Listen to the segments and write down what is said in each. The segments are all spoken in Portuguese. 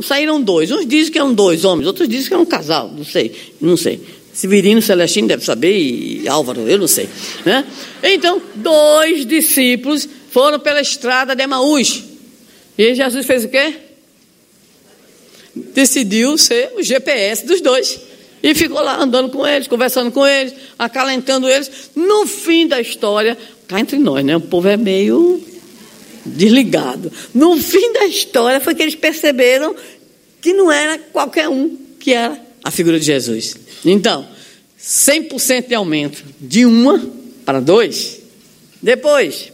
saíram dois. Uns dizem que eram dois homens, outros dizem que era um casal, não sei. Severino Celestino deve saber, e Álvaro, eu não sei, né? Então, 2 discípulos foram pela estrada de Emaús. E Jesus fez o quê? Decidiu ser o GPS dos 2. E ficou lá andando com eles, conversando com eles, acalentando eles. No fim da história, cá entre nós, né? O povo é meio desligado. No fim da história foi que eles perceberam que não era qualquer um que era a figura de Jesus. Então, 100% de aumento de 1 para 2. Depois,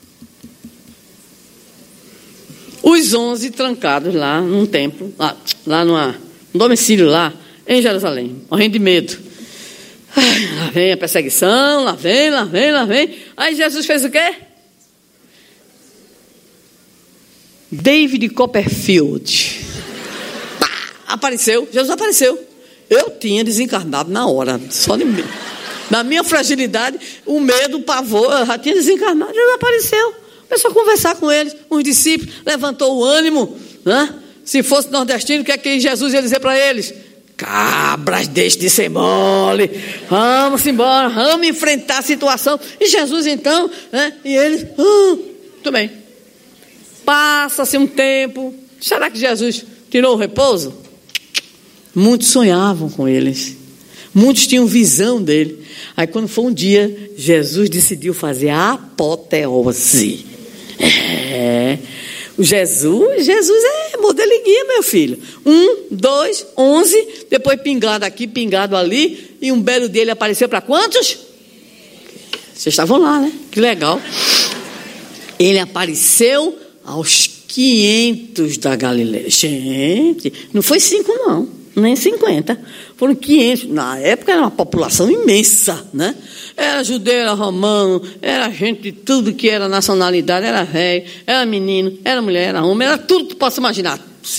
os 11 trancados lá num templo, lá no domicílio lá em Jerusalém, morrendo de medo. Lá vem a perseguição, lá vem. Aí Jesus fez o quê? David Copperfield. Apareceu, Jesus apareceu. Eu tinha desencarnado na hora, só de medo. Na minha fragilidade, o medo, o pavor, eu já tinha desencarnado. Jesus apareceu, começou a conversar com eles, com os discípulos, levantou o ânimo, né? Se fosse nordestino, o que é que Jesus ia dizer para eles? Cabras, deixe de ser mole, vamos embora, vamos enfrentar a situação. E Jesus então, né? E eles, tudo bem. Passa-se um tempo, será que Jesus tirou o repouso? Muitos sonhavam com eles, muitos tinham visão dele. Aí quando foi um dia, Jesus decidiu fazer a apoteose. Jesus é modelo e guia, meu filho. 1, 2, 11, depois pingado aqui, pingado ali, e um belo dia ele apareceu para quantos? Vocês estavam lá, né? Que legal. Ele apareceu aos 500 da Galileia. Gente, não foi 5 não, nem 50. Foram 500. Na época era uma população imensa, né? Era judeu, era romano, era gente de tudo que era nacionalidade, era velho, era menino, era mulher, era homem, era tudo que possa imaginar.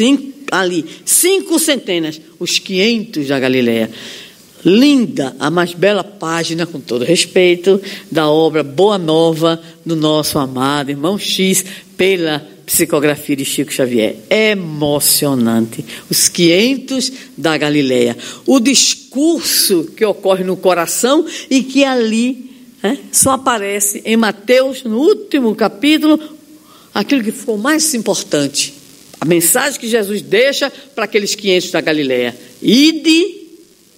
5 centenas, os 500 da Galileia. Linda, a mais bela página, com todo respeito, da obra Boa Nova do nosso amado irmão X, pela psicografia de Chico Xavier. Emocionante. Os 500 da Galileia. O discurso que ocorre no coração e que ali só aparece em Mateus, no último capítulo, aquilo que ficou mais importante. A mensagem que Jesus deixa para aqueles 500 da Galileia. Ide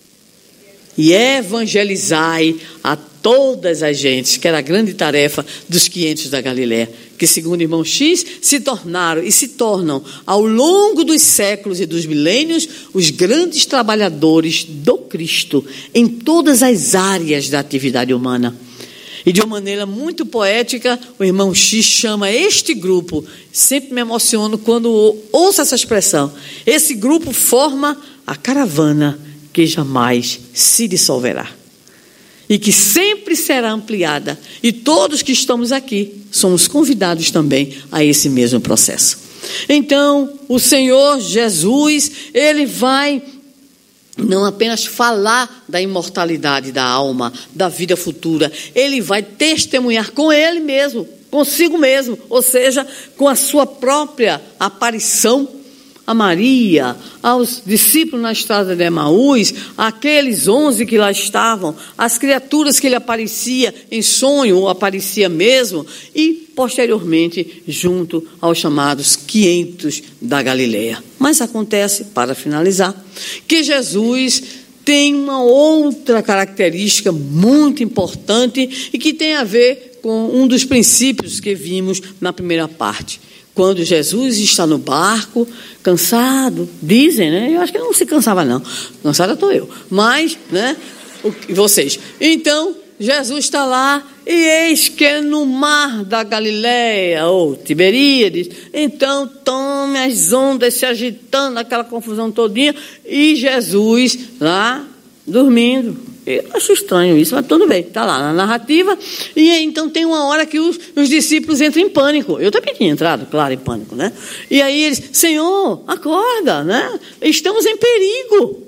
e evangelizai a todas as gentes, que era a grande tarefa dos 500 da Galileia, que segundo o irmão X, se tornaram e se tornam, ao longo dos séculos e dos milênios, os grandes trabalhadores do Cristo, em todas as áreas da atividade humana. E de uma maneira muito poética, o irmão X chama este grupo, sempre me emociono quando ouço essa expressão, esse grupo forma a caravana que jamais se dissolverá e que sempre será ampliada, e todos que estamos aqui somos convidados também a esse mesmo processo. Então, o Senhor Jesus, ele vai não apenas falar da imortalidade da alma, da vida futura, ele vai testemunhar com ele mesmo, consigo mesmo, ou seja, com a sua própria aparição a Maria, aos discípulos na estrada de Emaús, aqueles 11 que lá estavam, as criaturas que ele aparecia em sonho, ou aparecia mesmo, e posteriormente junto aos chamados 500 da Galileia. Mas acontece, para finalizar, que Jesus tem uma outra característica muito importante e que tem a ver com um dos princípios que vimos na primeira parte. Quando Jesus está no barco, cansado, dizem, né? Eu acho que ele não se cansava não, cansada estou eu, mas, né? Vocês. Então, Jesus está lá e eis que no mar da Galileia, ou Tiberíades, então tome as ondas se agitando, aquela confusão todinha, e Jesus lá dormindo. Eu acho estranho isso, mas tudo bem, está lá na narrativa. E aí, então tem uma hora que os discípulos entram em pânico. Eu também tinha entrado, claro, em pânico, né? E aí eles, Senhor, acorda, né? Estamos em perigo.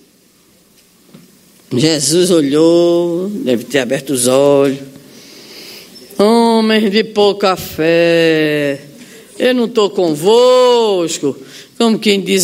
Jesus olhou, deve ter aberto os olhos. Homens de pouca fé, eu não estou convosco, como quem diz